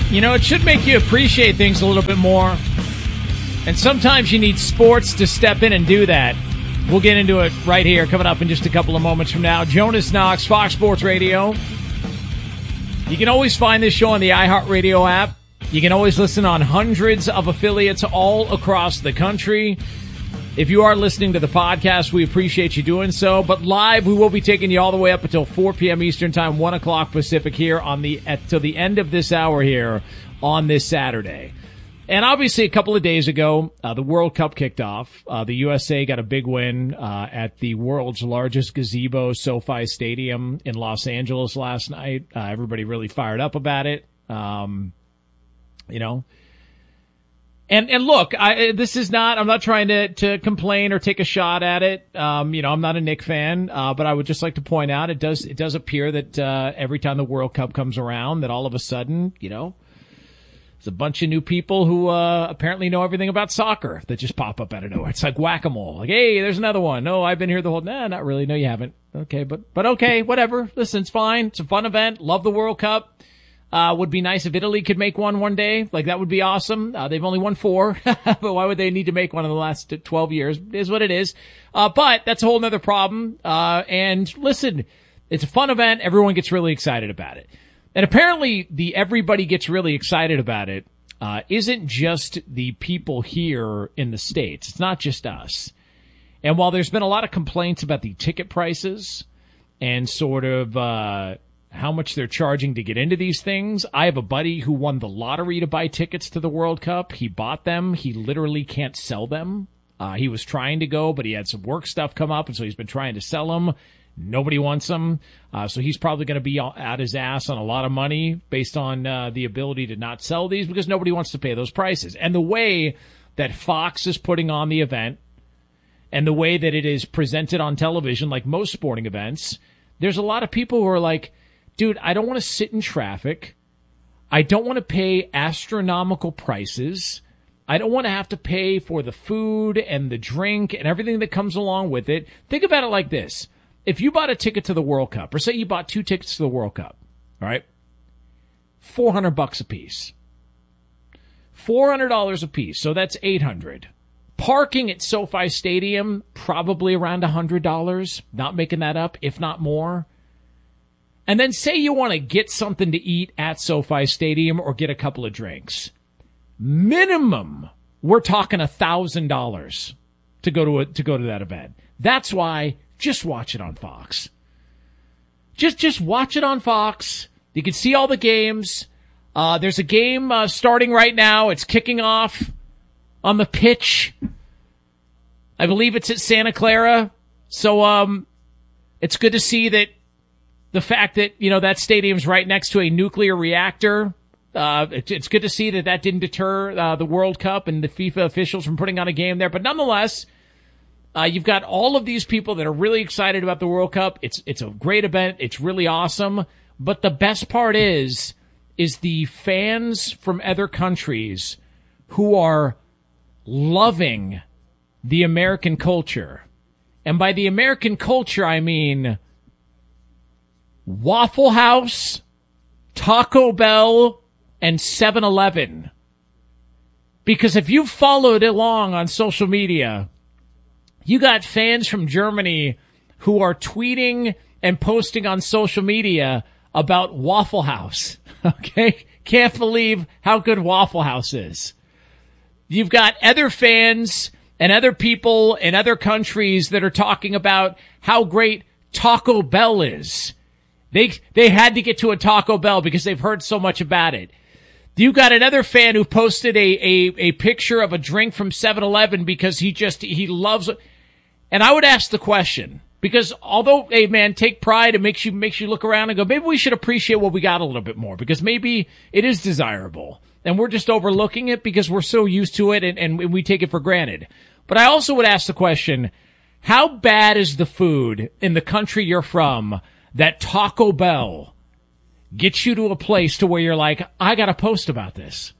You know, it should make you appreciate things a little bit more. And sometimes you need sports to step in and do that. We'll get into it right here, coming up in just a couple of moments from now. Jonas Knox, Fox Sports Radio. You can always find this show on the iHeartRadio app. You can always listen on hundreds of affiliates all across the country. If you are listening to the podcast, we appreciate you doing so. But live, we will be taking you all the way up until 4 p.m. Eastern Time, 1 o'clock Pacific here till the end of this hour here on this Saturday. And obviously, a couple of days ago, the World Cup kicked off. The USA got a big win at the world's largest gazebo, SoFi Stadium in Los Angeles last night. Everybody really fired up about it. And look, this is not, I'm not trying to complain or take a shot at it. I'm not a Knicks fan, but I would just like to point out it does appear that, every time the World Cup comes around, that all of a sudden, there's a bunch of new people who, apparently know everything about soccer that just pop up out of nowhere. It's like whack-a-mole. Like, hey, there's another one. No, I've been here the whole, nah, not really. No, you haven't. Okay, but okay, whatever. Listen, it's fine. It's a fun event. Love the World Cup. Would be nice if Italy could make one day. Like, that would be awesome. They've only won 4, but why would they need to make one in the last 12 years? It is what it is. But that's a whole nother problem. And listen, it's a fun event. Everyone gets really excited about it. And apparently the everybody gets really excited about it, isn't just the people here in the States. It's not just us. And while there's been a lot of complaints about the ticket prices and sort of, how much they're charging to get into these things. I have a buddy who won the lottery to buy tickets to the World Cup. He bought them. He literally can't sell them. He was trying to go, but he had some work stuff come up, and so he's been trying to sell them. Nobody wants them. So he's probably going to be out his ass on a lot of money based on the ability to not sell these because nobody wants to pay those prices. And the way that Fox is putting on the event and the way that it is presented on television, like most sporting events, there's a lot of people who are like, dude, I don't want to sit in traffic. I don't want to pay astronomical prices. I don't want to have to pay for the food and the drink and everything that comes along with it. Think about it like this. If you bought a ticket to the World Cup, or say you bought 2 tickets to the World Cup, all right, $400 a piece. $400 a piece, so that's $800. Parking at SoFi Stadium, probably around $100. Not making that up, if not more. And then say you want to get something to eat at SoFi Stadium or get a couple of drinks. Minimum, we're talking $1,000 to go to that event. That's why just watch it on Fox. Just watch it on Fox. You can see all the games. There's a game starting right now. It's kicking off on the pitch. I believe it's at Santa Clara. So it's good to see that the fact that, that stadium's right next to a nuclear reactor. It's good to see that didn't deter the World Cup and the FIFA officials from putting on a game there. But nonetheless, you've got all of these people that are really excited about the World Cup. It's a great event. It's really awesome. But the best part is the fans from other countries who are loving the American culture. And by the American culture, I mean Waffle House, Taco Bell, and 7-Eleven. Because if you've followed along on social media, you got fans from Germany who are tweeting and posting on social media about Waffle House. Okay? Can't believe how good Waffle House is. You've got other fans and other people in other countries that are talking about how great Taco Bell is. They had to get to a Taco Bell because they've heard so much about it. You got another fan who posted a picture of a drink from 7-Eleven because he loves it. And I would ask the question, because although, hey man, take pride and makes you look around and go, maybe we should appreciate what we got a little bit more because maybe it is desirable and we're just overlooking it because we're so used to it and we take it for granted. But I also would ask the question, how bad is the food in the country you're from that Taco Bell gets you to a place to where you're like, I got to post about this.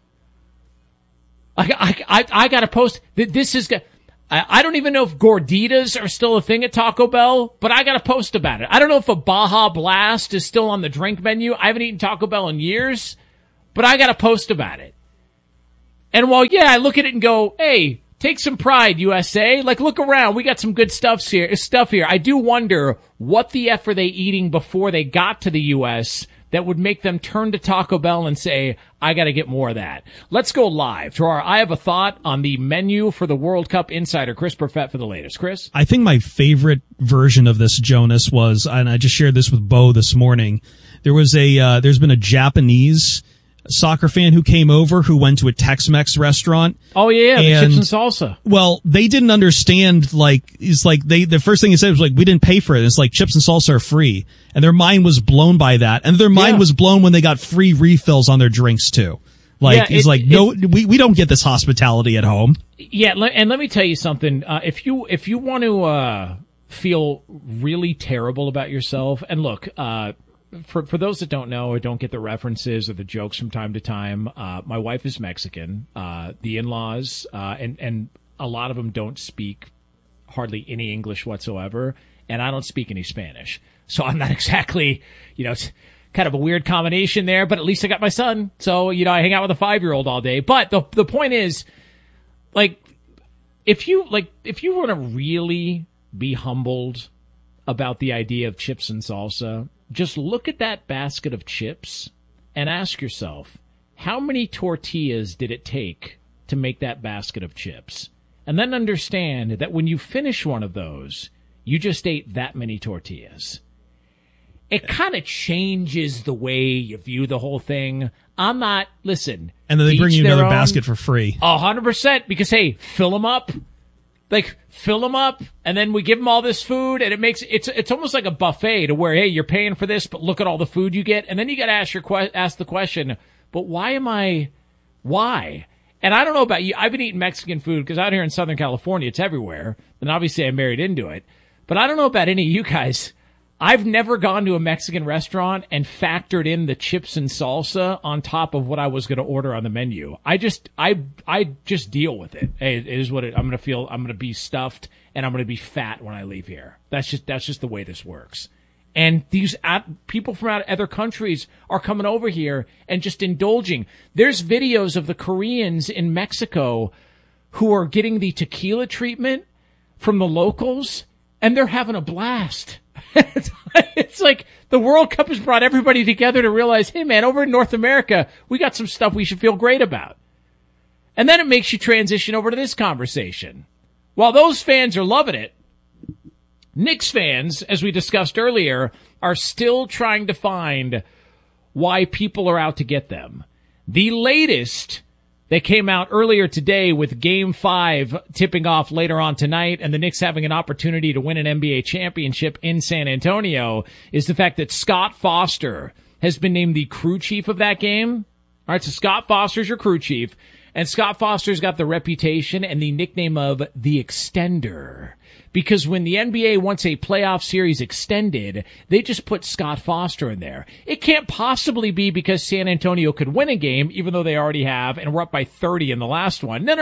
I got to post. This is, I don't even know if gorditas are still a thing at Taco Bell, but I got to post about it. I don't know if a Baja Blast is still on the drink menu. I haven't eaten Taco Bell in years, but I got to post about it. And while, I look at it and go, hey, take some pride, USA. Like, look around. We got some good stuff here. I do wonder what the F are they eating before they got to the U.S. that would make them turn to Taco Bell and say, I got to get more of that. Let's go live to our I Have a Thought on the menu for the World Cup Insider, Chris Perfett, for the latest. Chris? I think my favorite version of this, Jonas, was, and I just shared this with Bo this morning, there's been a Japanese soccer fan who came over who went to a Tex-Mex restaurant. Oh yeah, the chips and salsa. Well, they didn't understand, the first thing he said was we didn't pay for it. It's like chips and salsa are free. And their mind was blown by that. And their mind was blown when they got free refills on their drinks too. No, we don't get this hospitality at home. Yeah, and let me tell you something. If you want to feel really terrible about yourself, and look, for those that don't know or don't get the references or the jokes from time to time, my wife is Mexican. The in-laws, and a lot of them don't speak hardly any English whatsoever, and I don't speak any Spanish. So I'm not exactly, it's kind of a weird combination there, but at least I got my son. So, I hang out with a 5-year-old all day. But the point is, if you want to really be humbled about the idea of chips and salsa, just look at that basket of chips and ask yourself, how many tortillas did it take to make that basket of chips? And then understand that when you finish one of those, you just ate that many tortillas. It kind of changes the way you view the whole thing. Listen. And then they bring you another basket for free. 100%, because, hey, fill them up. Fill them up, and then we give them all this food, and it's almost like a buffet to where, hey, you're paying for this, but look at all the food you get, and then you got to ask the question, but why? And I don't know about you, I've been eating Mexican food because out here in Southern California, it's everywhere, and obviously I married into it, but I don't know about any of you guys. I've never gone to a Mexican restaurant and factored in the chips and salsa on top of what I was going to order on the menu. I just deal with it. Hey, it is what I'm going to feel. I'm going to be stuffed and I'm going to be fat when I leave here. That's just the way this works. And these people from other countries are coming over here and just indulging. There's videos of the Koreans in Mexico who are getting the tequila treatment from the locals, and they're having a blast. It's like the World Cup has brought everybody together to realize, hey man, over in North America, we got some stuff we should feel great about. And then it makes you transition over to this conversation. While those fans are loving it, Knicks fans, as we discussed earlier, are still trying to find why people are out to get them. The latest, they came out earlier today with Game 5 tipping off later on tonight, and the Knicks having an opportunity to win an NBA championship in San Antonio, is the fact that Scott Foster has been named the crew chief of that game. All right, so Scott Foster's your crew chief, and Scott Foster's got the reputation and the nickname of the Extender. Because when the NBA wants a playoff series extended, they just put Scott Foster in there. It can't possibly be because San Antonio could win a game, even though they already have, and we're up by 30 in the last one. No.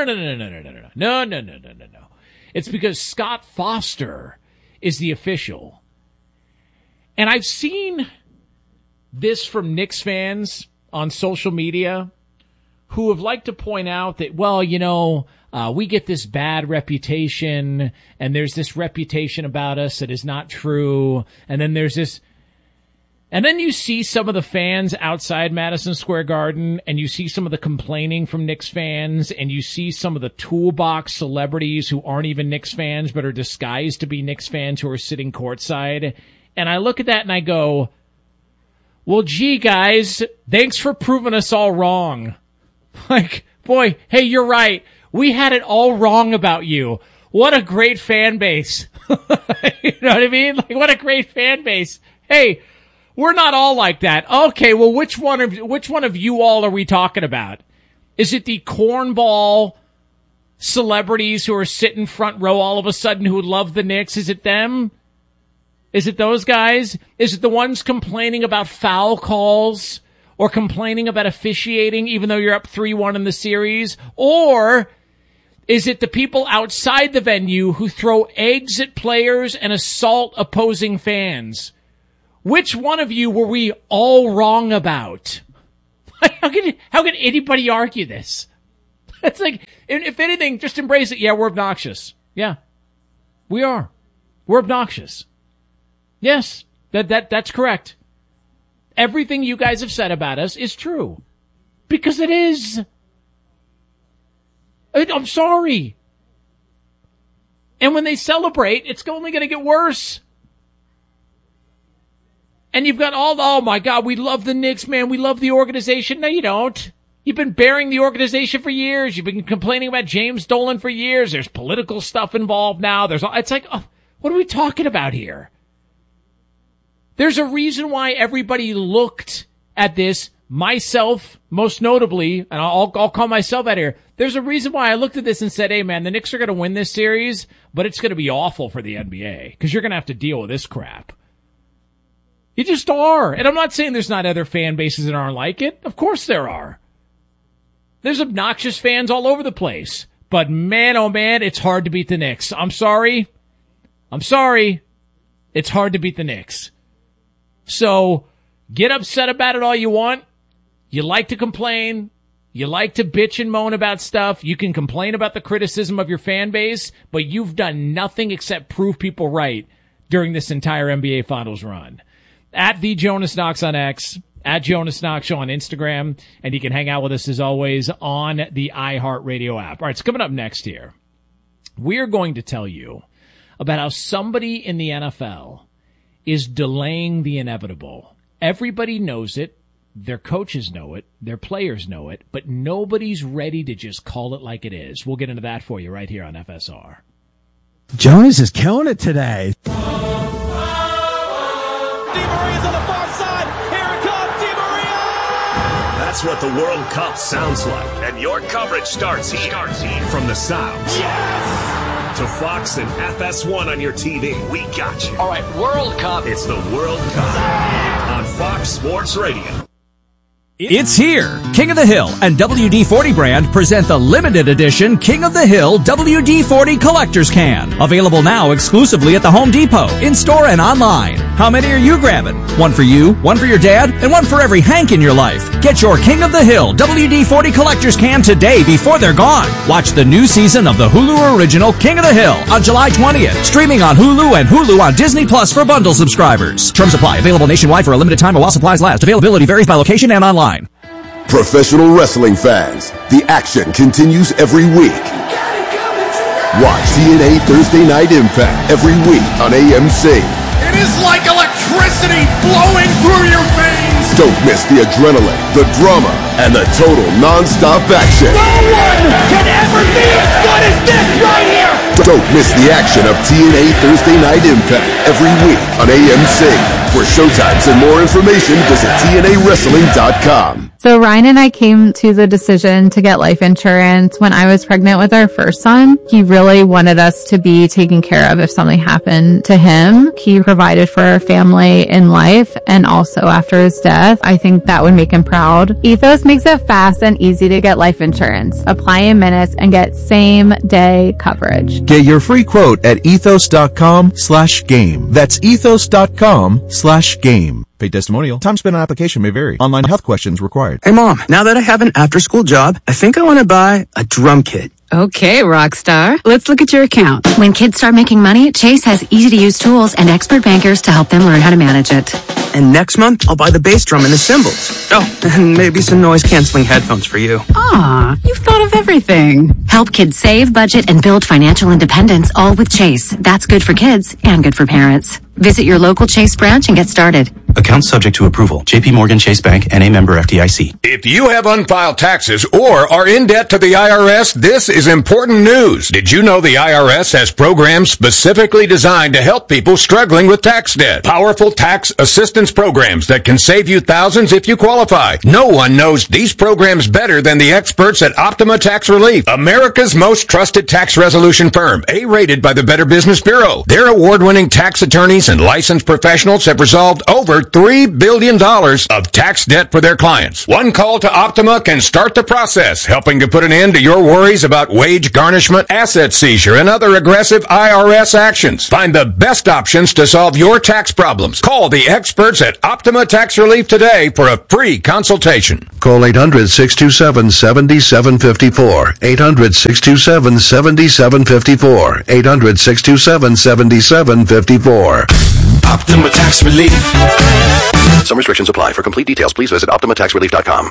It's because Scott Foster is the official. And I've seen this from Knicks fans on social media who have liked to point out that, well, we get this bad reputation, and there's this reputation about us that is not true, and then there's this, and then you see some of the fans outside Madison Square Garden, and you see some of the complaining from Knicks fans, and you see some of the toolbox celebrities who aren't even Knicks fans, but are disguised to be Knicks fans who are sitting courtside, and I look at that and I go, well, gee, guys, thanks for proving us all wrong. Boy, hey, you're right. We had it all wrong about you. What a great fan base. You know what I mean? What a great fan base. Hey, we're not all like that. Okay, well, which one of you all are we talking about? Is it the cornball celebrities who are sitting front row all of a sudden who love the Knicks? Is it them? Is it those guys? Is it the ones complaining about foul calls or complaining about officiating even though you're up 3-1 in the series? Or is it the people outside the venue who throw eggs at players and assault opposing fans? Which one of you were we all wrong about? How can anybody argue this? It's like, if anything, just embrace it. Yeah, we're obnoxious. Yeah, we are. We're obnoxious. Yes, that's correct. Everything you guys have said about us is true. Because it is. I'm sorry. And when they celebrate, it's only going to get worse. And you've got oh my God, we love the Knicks, man. We love the organization. No, you don't. You've been burying the organization for years. You've been complaining about James Dolan for years. There's political stuff involved now. It's like, what are we talking about here? There's a reason why everybody looked at this, myself most notably, and I'll call myself out here. There's a reason why I looked at this and said, hey man, the Knicks are going to win this series, but it's going to be awful for the NBA because you're going to have to deal with this crap. You just are. And I'm not saying there's not other fan bases that aren't like it. Of course there are. There's obnoxious fans all over the place. But man, oh man, it's hard to beat the Knicks. I'm sorry. It's hard to beat the Knicks. So get upset about it all you want. You like to complain. You like to bitch and moan about stuff. You can complain about the criticism of your fan base, but you've done nothing except prove people right during this entire NBA Finals run. At the Jonas Knox on X, at Jonas Knox Show on Instagram, and you can hang out with us as always on the iHeartRadio app. All right, so coming up next here, we're going to tell you about how somebody in the NFL is delaying the inevitable. Everybody knows it. Their coaches know it. Their players know it. But nobody's ready to just call it like it is. We'll get into that for you right here on FSR. Jonas is killing it today. That's what the World Cup sounds like. And your coverage starts here. From the sounds. Yes! To Fox and FS1 on your TV. We got you. All right, World Cup. It's the World Cup on Fox Sports Radio. It's here. King of the Hill and WD-40 brand present the limited edition King of the Hill WD-40 Collector's Can. Available now exclusively at the Home Depot, in-store and online. How many are you grabbing? One for you, one for your dad, and one for every Hank in your life. Get your King of the Hill WD-40 Collector's Can today before they're gone. Watch the new season of the Hulu original King of the Hill on July 20th. Streaming on Hulu and Hulu on Disney Plus for bundle subscribers. Terms apply. Available nationwide for a limited time while supplies last. Availability varies by location and online. Professional wrestling fans, the action continues every week. Watch TNA Thursday Night Impact every week on AMC. It is like electricity flowing through your veins. Don't miss the adrenaline, the drama, and the total non-stop action. No one can ever be as good as this right here. Don't miss the action of TNA Thursday Night Impact every week on AMC. For showtimes and more information, visit TNAWrestling.com. So Ryan and I came to the decision to get life insurance when I was pregnant with our first son. He really wanted us to be taken care of if something happened to him. He provided for our family in life and also after his death. I think that would make him proud. Ethos makes it fast and easy to get life insurance. Apply in minutes and get same day coverage. Get your free quote at ethos.com/game. That's ethos.com/game. Paid testimonial. Time spent on application may vary. Online health questions required. Hey Mom, now that I have an after-school job, I think I want to buy a drum kit. Okay, Rockstar. Let's look at your account. When kids start making money, Chase has easy-to-use tools and expert bankers to help them learn how to manage it. And next month, I'll buy the bass drum and the cymbals. Oh, and maybe some noise-canceling headphones for you. Aw, you've thought of everything. Help kids save, budget, and build financial independence, all with Chase. That's good for kids and good for parents. Visit your local Chase branch and get started. Account subject to approval. J.P. Morgan Chase Bank, N.A. member FDIC. If you have unfiled taxes or are in debt to the IRS, this is important news. Did you know the IRS has programs specifically designed to help people struggling with tax debt? Powerful tax assistance programs that can save you thousands if you qualify. No one knows these programs better than the experts at Optima Tax Relief, America's most trusted tax resolution firm, A-rated by the Better Business Bureau. Their award-winning tax attorneys and licensed professionals have resolved over $3 billion of tax debt for their clients. One call to Optima can start the process, helping to put an end to your worries about wage garnishment, asset seizure, and other aggressive IRS actions. Find the best options to solve your tax problems. Call the experts at Optima Tax Relief today for a free consultation. Call 800-627-7754. 800-627-7754. 800-627-7754. Optima Tax Relief. Some restrictions apply. For complete details, please visit OptimaTaxRelief.com.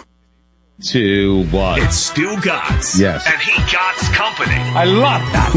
To what? It's Stu Gotts. Yes. And he Gotts Company. I love that.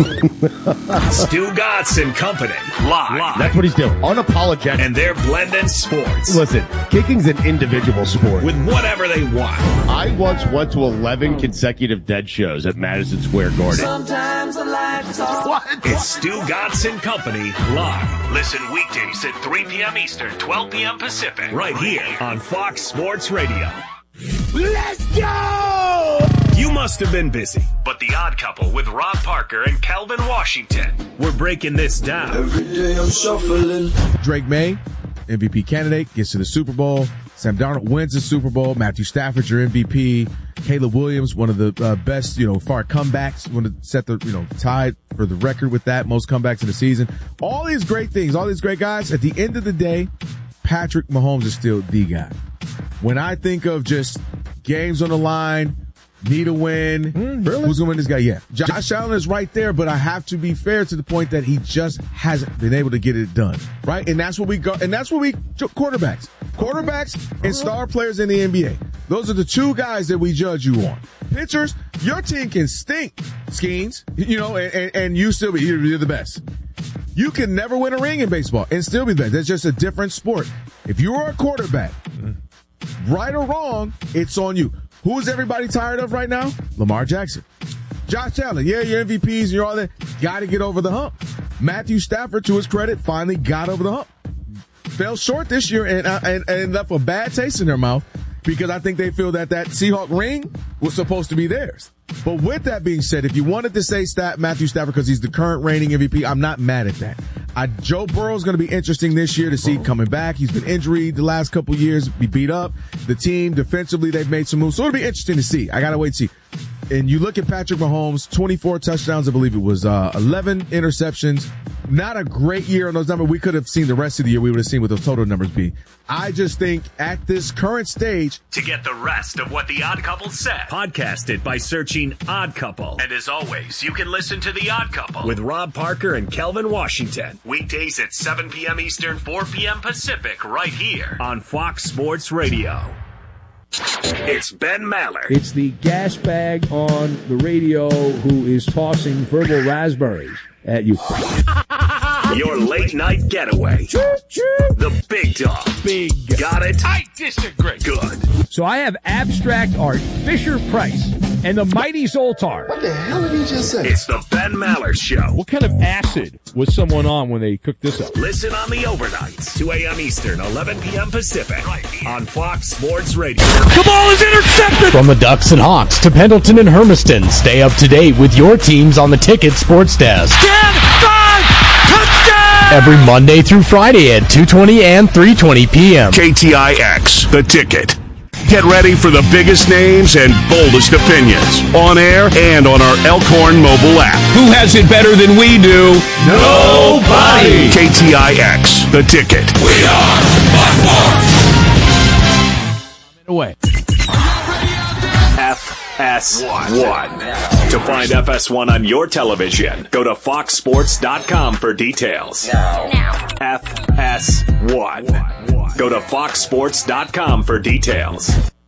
Stu Gotts and Company. Live. That's what he's doing. Unapologetic. And they're blending sports. Listen, kicking's an individual sport. With whatever they want. I once went to 11 consecutive Dead shows at Madison Square Garden. Sometimes I like to talk. What? It's Stu Gotts and Company live. Listen weekdays at 3 p.m. Eastern, 12 p.m. Pacific. Right here on Fox Sports Radio. Let's go! You must have been busy, but The Odd Couple with Rob Parker and Calvin Washington. We're breaking this down. Every day I'm shuffling. Drake May, MVP candidate, gets to the Super Bowl. Sam Darnold wins the Super Bowl. Matthew Stafford, your MVP. Caleb Williams, one of the best, far comebacks. Want to set the, tied for the record with that, most comebacks in the season. All these great things, all these great guys. At the end of the day, Patrick Mahomes is still the guy. When I think of just games on the line, need a win, really? Who's going to win this guy? Yeah. Josh Allen is right there, but I have to be fair to the point that he just hasn't been able to get it done. Right? And that's what quarterbacks and star players in the NBA. Those are the two guys that we judge you on. Pitchers, your team can stink, Skeens, and you still be, you're the best. You can never win a ring in baseball and still be the best. That's just a different sport. If you are a quarterback, right or wrong, it's on you. Who is everybody tired of right now? Lamar Jackson. Josh Allen, your MVPs and you're all that. Got to get over the hump. Matthew Stafford, to his credit, finally got over the hump. Fell short this year and left a bad taste in their mouth because I think they feel that Seahawk ring was supposed to be theirs. But with that being said, if you wanted to say Matthew Stafford because he's the current reigning MVP, I'm not mad at that. Joe Burrow's going to be interesting this year to see coming back. He's been injured the last couple of years, be beat up. The team, defensively, they've made some moves. So it'll be interesting to see. I got to wait to see. And you look at Patrick Mahomes, 24 touchdowns, I believe it was 11 interceptions. Not a great year on those numbers. We could have seen the rest of the year. We would have seen what those total numbers be. I just think at this current stage. To get the rest of what The Odd Couple said, podcast it by searching Odd Couple. And as always, you can listen to The Odd Couple with Rob Parker and Kelvin Washington. Weekdays at 7 p.m. Eastern, 4 p.m. Pacific, right here on Fox Sports Radio. It's Ben Maller. It's the gas bag on the radio who is tossing verbal raspberries at you. Your late night getaway. The big dog. Big. Got it? I disagree. Good. So I have abstract art, Fisher-Price, and the mighty Zoltar. What the hell did he just say? It's the Ben Maller Show. What kind of acid was someone on when they cooked this up? Listen on the overnights, 2 a.m. Eastern, 11 p.m. Pacific, right on Fox Sports Radio. The ball is intercepted! From the Ducks and Hawks to Pendleton and Hermiston, stay up to date with your teams on the Ticket Sports Desk. 10, 5, touchdown! Every Monday through Friday at 2:20 and 3:20 p.m. KTIX, The Ticket. Get ready for the biggest names and boldest opinions on air and on our Elkhorn mobile app. Who has it better than we do? Nobody! KTIX, The Ticket. We are by Away. FS1. To find FS1 on your television, go to foxsports.com for details. Now. FS1. Go to foxsports.com for details.